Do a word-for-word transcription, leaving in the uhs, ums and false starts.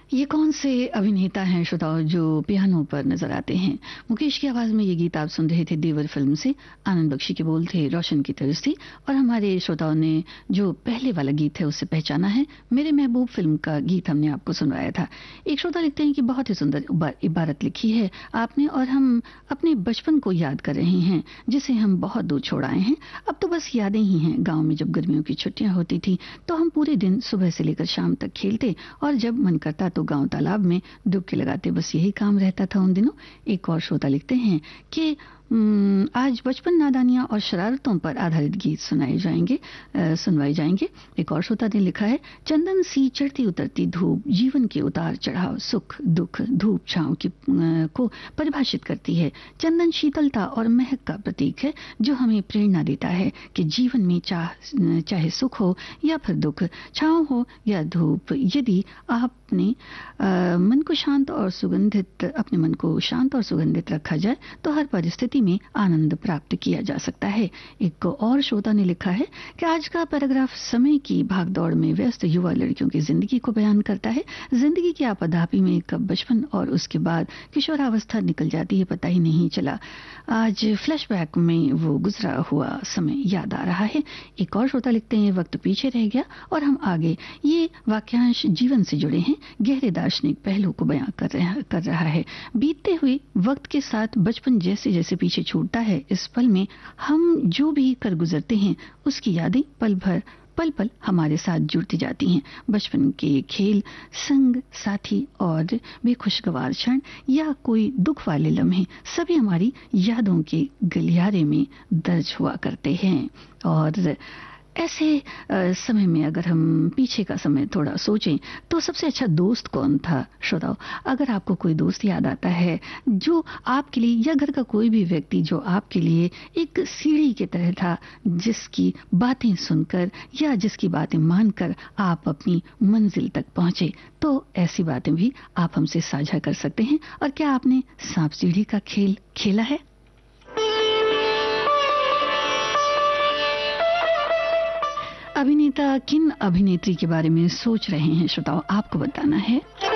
ये कौन से अभिनेता हैं श्रोताओं जो पियानो पर नजर आते हैं? मुकेश की आवाज में ये गीत आप सुन रहे थे देवर फिल्म से। आनंद बख्शी के बोल थे रोशन की तरफ से, और हमारे श्रोताओं ने जो पहले वाला गीत है उससे पहचाना है। मेरे महबूब फिल्म का गीत हमने आपको सुनवाया था। एक श्रोता लिखते हैं कि बहुत ही सुंदर इबारत लिखी है आपने, और हम अपने बचपन को याद कर रहे हैं जिसे हम बहुत दूर छोड़ आए हैं। अब तो बस यादें ही हैं। गाँव में जब गर्मियों की छुट्टियां होती थी तो हम पूरे दिन सुबह से लेकर शाम तक खेलते, और जब मन करता तो गांव तालाब में डुबकी लगाते। बस यही काम रहता था उन दिनों। एक और श्रोता लिखते हैं कि आज बचपन, नादानियां और शरारतों पर आधारित गीत सुनाए जाएंगे सुनवाए जाएंगे। एक और श्रोता ने लिखा है, चंदन सी चढ़ती उतरती धूप जीवन के उतार चढ़ाव, सुख दुख, धूप छांव की को परिभाषित करती है। चंदन शीतलता और महक का प्रतीक है जो हमें प्रेरणा देता है कि जीवन में चाह चाहे सुख हो या फिर दुख, छांव हो या धूप, यदि आपने आ, मन को शांत और सुगंधित अपने मन को शांत और सुगंधित रखा जाए तो हर परिस्थिति में आनंद प्राप्त किया जा सकता है। एक और श्रोता ने लिखा है कि आज का पैराग्राफ समय की भागदौड़ में व्यस्त युवा लड़कियों की जिंदगी को बयान करता है। जिंदगी की आपाधापी में कब बचपन और उसके बाद किशोरावस्था निकल जाती है पता ही नहीं चला। आज फ्लैशबैक में वो गुजरा हुआ समय याद आ रहा है। एक और श्रोता लिखते हैं, वक्त पीछे रह गया और हम आगे। ये वाक्यांश जीवन से जुड़े हैं, गहरे दार्शनिक पहलू को बयां कर रहा कर रहा है। बीतते हुए वक्त के साथ बचपन जैसे जैसे पीछे छूटता है, इस पल में हम जो भी कर गुजरते हैं उसकी यादें पल भर पल पल हमारे साथ जुड़ती जाती हैं। बचपन के खेल, संग साथी और बेखुशगवार क्षण या कोई दुख वाले लम्हे सभी हमारी यादों के गलियारे में दर्ज हुआ करते हैं। और ऐसे आ, समय में अगर हम पीछे का समय थोड़ा सोचें तो सबसे अच्छा दोस्त कौन था श्रोताओ? अगर आपको कोई दोस्त याद आता है जो आपके लिए, या घर का कोई भी व्यक्ति जो आपके लिए एक सीढ़ी की तरह था, जिसकी बातें सुनकर या जिसकी बातें मानकर आप अपनी मंजिल तक पहुंचे, तो ऐसी बातें भी आप हमसे साझा कर सकते हैं। और क्या आपने सांप सीढ़ी का खेल खेला है? अभिनेता किन अभिनेत्री के बारे में सोच रहे हैं श्रोताओ, आपको बताना है।